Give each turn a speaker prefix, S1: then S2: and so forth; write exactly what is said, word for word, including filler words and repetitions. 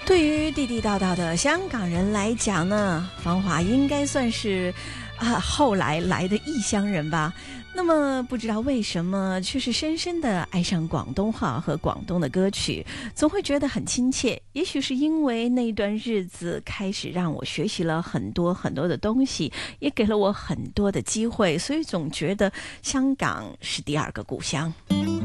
S1: 对于地地道道的香港人来讲呢，芳华应该算是啊后来来的异乡人吧。那么不知道为什么，却是深深的爱上广东话和广东的歌曲，总会觉得很亲切。也许是因为那段日子开始让我学习了很多很多的东西，也给了我很多的机会，所以总觉得香港是第二个故乡。